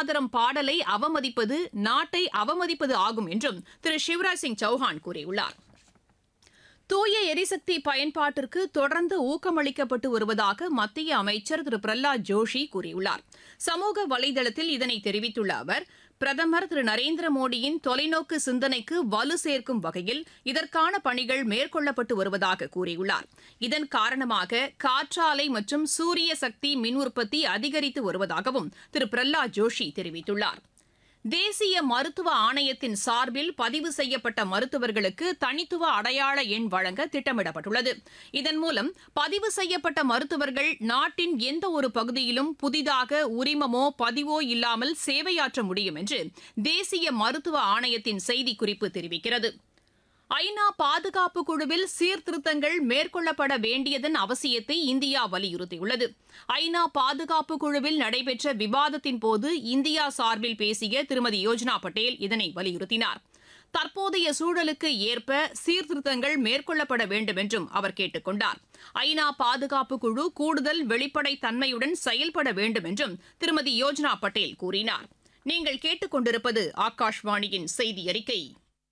மாதரம் பாடலை அவமதிப்பது நாட்டை அவமதிப்பது ஆகும் என்றும் திரு சிவராஜ் சிங் சௌஹான் கூறியுள்ளார். தூய எரிசக்தி பயன்பாட்டிற்கு தொடர்ந்து ஊக்கமளிக்கப்பட்டு வருவதாக மத்திய அமைச்சர் திரு பிரஹ்லாத் ஜோஷி கூறியுள்ளார். சமூக வலைதளத்தில் இதனை தெரிவித்துள்ள அவர், பிரதமர் திரு நரேந்திர மோடியின் தொலைநோக்கு சிந்தனைக்கு வலு சேர்க்கும் வகையில் இதற்கான பணிகள் மேற்கொள்ளப்பட்டு வருவதாக கூறியுள்ளார். இதன் காரணமாக காற்றாலை மற்றும் சூரிய சக்தி மின் உற்பத்தி அதிகரித்து வருவதாகவும் திரு பிரஹ்லாத் ஜோஷி தெரிவித்துள்ளார். தேசிய மருத்துவ ஆணையத்தின் சார்பில் பதிவு செய்யப்பட்ட மருத்துவர்களுக்கு தனித்துவ அடையாள எண் வழங்க திட்டமிடப்பட்டுள்ளது. இதன் மூலம் பதிவு செய்யப்பட்ட மருத்துவர்கள் நாட்டின் எந்த ஒரு பகுதியிலும் புதிதாக உரிமமோ பதிவோ இல்லாமல் சேவையாற்ற முடியும் என்று தேசிய மருத்துவ ஆணையத்தின் செய்திக்குறிப்பு தெரிவிக்கிறது. ஐநா பாதுகாப்பு குழுவில் சீர்திருத்தங்கள் மேற்கொள்ளப்பட வேண்டியதன் அவசியத்தை இந்தியா வலியுறுத்தியுள்ளது. ஐநா பாதுகாப்பு குழுவில் நடைபெற்ற விவாதத்தின் போது இந்தியா சார்பில் பேசிய திருமதி யோஜனா பட்டேல் இதனை வலியுறுத்தினார். தற்போதைய சூழலுக்கு ஏற்ப சீர்திருத்தங்கள் மேற்கொள்ளப்பட வேண்டும் என்றும் அவர் கேட்டுக் கொண்டார். ஐநா பாதுகாப்பு குழு கூடுதல் வெளிப்படைத் தன்மையுடன் செயல்பட வேண்டும் என்றும் திருமதி யோஜனா பட்டேல் கூறினார். நீங்கள் கேட்டுக் கொண்டிருப்பது ஆகாஷ்வாணியின் செய்தி அறிக்கை.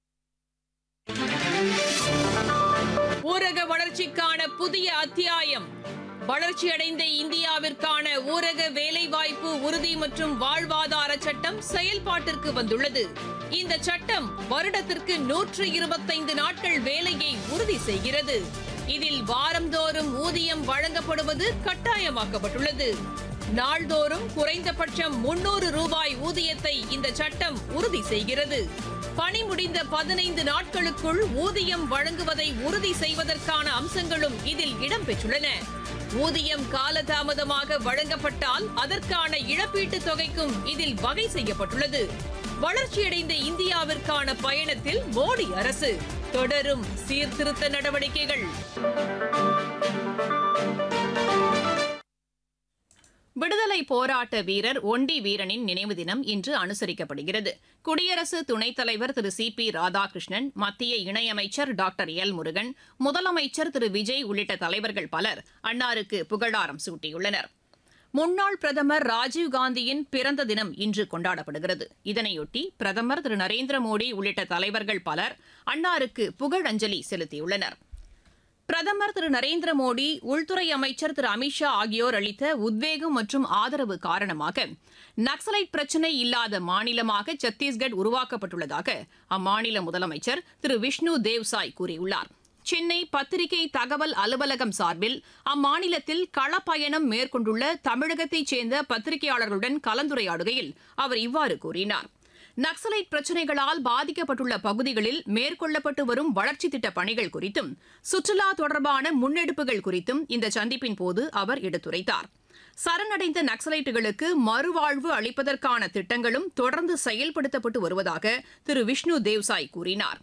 ஊரக வளர்ச்சிக்கான புதிய அத்தியாயம். வளர்ச்சியடைந்த இந்தியாவிற்கான ஊரக வேலைவாய்ப்பு உறுதி மற்றும் வாழ்வாதார சட்டம் செயல்பாட்டிற்கு வந்துள்ளது. இந்த சட்டம் வருடத்திற்கு 125 நாட்கள் வேலையை உறுதி செய்கிறது. இதில் வாரந்தோறும் ஊதியம் வழங்கப்படுவது கட்டாயமாக்கப்பட்டுள்ளது. நாள்தோறும் குறைந்தபட்சம் 300 ரூபாய் ஊதியத்தை இந்த சட்டம் உறுதி செய்கிறது. பணி முடிந்த 15 நாட்களுக்குள் ஊதியம் வழங்குவதை உறுதி செய்வதற்கான அம்சங்களும் இதில் இடம்பெற்றுள்ளன. ஊதியம் காலதாமதமாக வழங்கப்பட்டால் அதற்கான இழப்பீட்டுத் தொகைக்கும் இதில் வகை செய்யப்பட்டுள்ளது. வளர்ச்சியடைந்த இந்தியாவிற்கான பயணத்தில் மோடி அரசு தொடரும் சீர்திருத்த நடவடிக்கைகள். விடுதலை போராட்ட வீரர் ஒண்டி வீரனின் நினைவு தினம் இன்று அனுசரிக்கப்படுகிறது. குடியரசு துணைத் தலைவர் திரு சி.பி. ராதாகிருஷ்ணன், மத்திய இணையமைச்சர் டாக்டர் எல். முருகன், முதலமைச்சர் திரு விஜய் உள்ளிட்ட தலைவர்கள் பலர் அன்னாருக்கு புகழாரம் சூட்டியுள்ளனர். முன்னாள் பிரதமர் ராஜீவ்காந்தியின் பிறந்த தினம் இன்று கொண்டாடப்படுகிறது. இதனையொட்டி பிரதமர் திரு நரேந்திர மோடி உள்ளிட்ட தலைவர்கள் பலர் அன்னாருக்கு புகழஞ்சலி செலுத்தியுள்ளனர். பிரதமர் திரு நரேந்திர மோடி, உள்துறை அமைச்சர் திரு அமித்ஷா ஆகியோர் அளித்த உத்வேகம் மற்றும் ஆதரவு காரணமாக நக்சலைட் பிரச்சினை இல்லாத மாநிலமாக சத்தீஸ்கட் உருவாக்கப்பட்டுள்ளதாக அம்மாநில முதலமைச்சர் திரு விஷ்ணு தேவ்சாய் கூறியுள்ளார். சென்னை பத்திரிகை தகவல் அலுவலகம் சார்பில் அம்மாநிலத்தில் களப்பயணம் மேற்கொண்டுள்ள தமிழகத்தைச் சேர்ந்த பத்திரிகையாளர்களுடன் கலந்துரையாடுகையில் அவர் இவ்வாறு கூறினார். நக்சலைட் பிரச்சினைகளால் பாதிக்கப்பட்டுள்ள பகுதிகளில் மேற்கொள்ளப்பட்டு வரும் வளர்ச்சித் திட்டப் பணிகள் குறித்தும் சுற்றுலா தொடர்பான முன்னெடுப்புகள் குறித்தும் இந்த சந்திப்பின் போது அவர் எடுத்துரைத்தார். சரணடைந்த நக்சலைட்டுகளுக்கு மறுவாழ்வு அளிப்பதற்கான திட்டங்களும் தொடர்ந்து செயல்படுத்தப்பட்டு வருவதாக திரு விஷ்ணு தேவ்சாய் கூறினார்.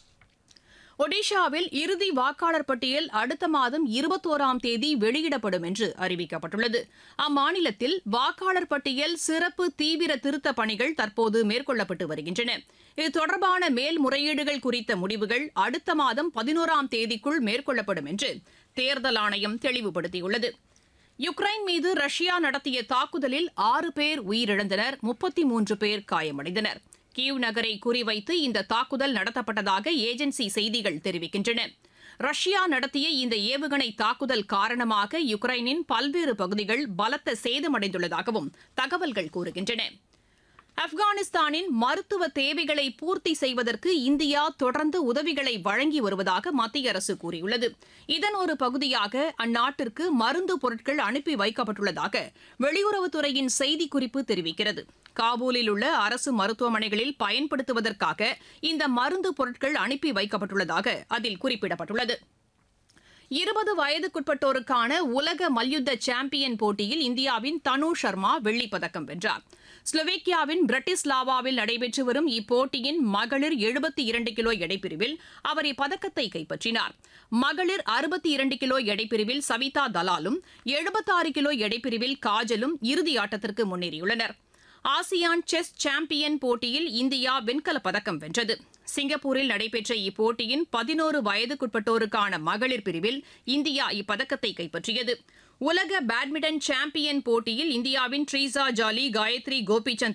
ஒடிஷாவில் இறுதி வாக்காளர் பட்டியல் அடுத்த மாதம் 21ஆம் தேதி வெளியிடப்படும் என்று அறிவிக்கப்பட்டுள்ளது. அம்மாநிலத்தில் வாக்காளர் பட்டியல் சிறப்பு தீவிர திருத்தப் பணிகள் தற்போது மேற்கொள்ளப்பட்டு வருகின்றன. இது தொடர்பான மேல்முறையீடுகள் குறித்த முடிவுகள் அடுத்த மாதம் 11ஆம் தேதிக்குள் மேற்கொள்ளப்படும் என்று தேர்தல் ஆணையம் தெளிவுபடுத்தியுள்ளது. யுக்ரைன் மீது ரஷ்யா நடத்திய தாக்குதலில் 6 பேர் உயிரிழந்தனர், 33 பேர் காயமடைந்தனர். கீவ் நகரை குறிவைத்து இந்த தாக்குதல் நடத்தப்பட்டதாக ஏஜென்சி செய்திகள் தெரிவிக்கின்றன. ரஷ்யா நடத்திய இந்த ஏவுகணை தாக்குதல் காரணமாக யுக்ரைனின் பல்வேறு பகுதிகள் பலத்த சேதமடைந்துள்ளதாகவும் தகவல்கள் கூறுகின்றன. ஆப்கானிஸ்தானின் மருத்துவ தேவைகளை பூர்த்தி செய்வதற்கு இந்தியா தொடர்ந்து உதவிகளை வழங்கி வருவதாக மத்திய அரசு கூறியுள்ளது. இதன் ஒரு பகுதியாக அந்நாட்டிற்கு மருந்து பொருட்கள் அனுப்பி வைக்கப்பட்டுள்ளதாக வெளியுறவுத்துறையின் செய்திக்குறிப்பு தெரிவிக்கிறது. காபூலில் உள்ள அரசு மருத்துவமனைகளில் பயன்படுத்துவதற்காக இந்த மருந்து பொருட்கள் அனுப்பி வைக்கப்பட்டுள்ளதாக அதில் குறிப்பிடப்பட்டுள்ளது. 20 வயதுக்குட்பட்டோருக்கான உலக மல்யுத்த சாம்பியன் போட்டியில் இந்தியாவின் தனு சர்மா வெள்ளிப் பதக்கம் வென்றார். ஸ்லோவேக்கியாவின் பிரட்டிஸ்லாவாவில் நடைபெற்று வரும் இப்போட்டியின் மகளிர் 72 கிலோ எடைப்பிரிவில் அவர் இப்பதக்கத்தை கைப்பற்றினார். மகளிர் 62 கிலோ எடைப்பிரிவில் சவிதா தலாலும் 76 கிலோ எடைப்பிரிவில் காஜலும் இறுதி ஆட்டத்திற்கு முன்னேறியுள்ளனர். ஆசியான் செஸ் சாம்பியன் போட்டியில் இந்தியா வெண்கலப் பதக்கம் வென்றது. சிங்கப்பூரில் நடைபெற்ற இப்போட்டியின் 11 வயதுக்குட்பட்டோருக்கான மகளிர் பிரிவில் இந்தியா இப்பதக்கத்தை கைப்பற்றியது. உலக பேட்மிண்டன் சாம்பியன் போட்டியில் இந்தியாவின் ட்ரீசா ஜாலி, காயத்ரி கோபிசந்த்